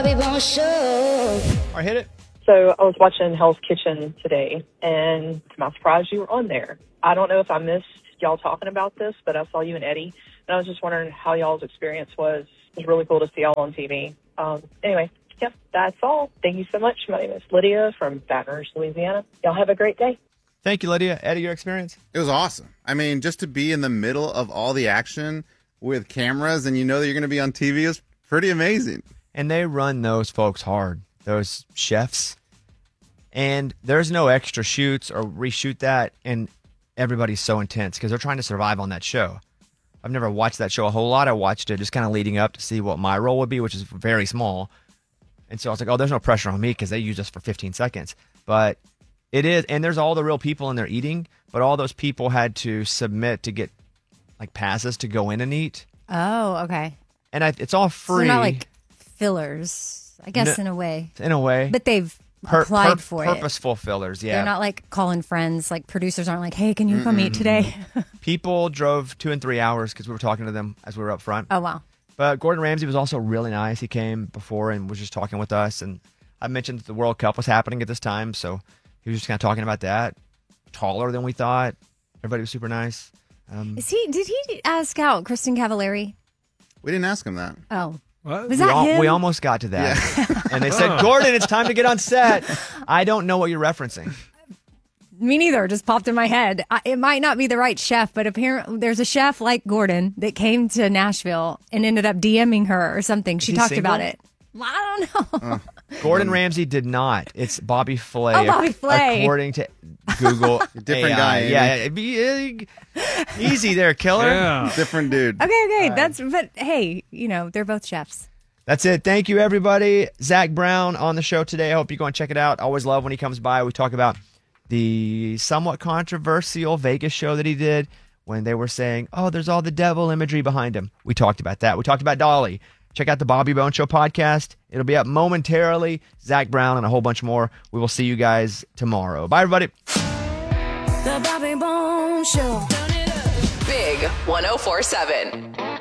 Bobby Bones Show. All right, hit it. So I was watching Hell's Kitchen today, and to my surprise, you were on there. I don't know if I missed y'all talking about this, but I saw you and Eddie, and I was just wondering how y'all's experience was. It was really cool to see y'all on TV. Anyway, yep, that's all. Thank you so much. My name is Lydia from Baton Rouge, Louisiana. Y'all have a great day. Thank you, Lydia. Eddie, your experience? It was awesome. I mean, just to be in the middle of all the action with cameras and you know that you're going to be on TV is pretty amazing. And they run those folks hard, those chefs. And there's no extra shoots or reshoot that. And everybody's so intense because they're trying to survive on that show. I've never watched that show a whole lot. I watched it just kind of leading up to see what my role would be, which is very small. And so I was like, oh, there's no pressure on me because they use us for 15 seconds. But it is. And there's all the real people in there eating. But all those people had to submit to get like passes to go in and eat. Oh, okay. And it's all free. So not like fillers, I guess, in a way. In a way. But they've applied for purposeful fillers, yeah. They're not like calling friends. Like producers aren't like, hey, can you come eat today? People drove 2 and 3 hours because we were talking to them as we were up front. Oh, wow. But Gordon Ramsay was also really nice. He came before and was just talking with us. And I mentioned that the World Cup was happening at this time. So he was just kind of talking about that. Taller than we thought. Everybody was super nice. Did he ask out Kristen Cavallari? We didn't ask him that. Oh. What? Was that him? We almost got to that. Yeah. And they said, Gordon, it's time to get on set. I don't know what you're referencing. Me neither. It just popped in my head. It might not be the right chef, but apparently there's a chef like Gordon that came to Nashville and ended up DMing her or something. She talked about it. I don't know. Gordon Ramsay did not. It's Bobby Flay. Oh, Bobby Flay. According to Google. Different guy. Yeah. Easy there, killer. Yeah. Different dude. Okay. But hey, they're both chefs. That's it. Thank you, everybody. Zach Brown on the show today. I hope you go and check it out. Always love when he comes by. We talk about the somewhat controversial Vegas show that he did when they were saying, oh, there's all the devil imagery behind him. We talked about that. We talked about Dolly. Check out the Bobby Bones Show podcast. It'll be up momentarily. Zach Brown and a whole bunch more. We will see you guys tomorrow. Bye, everybody. The Bobby Bones Show. Big 104.7.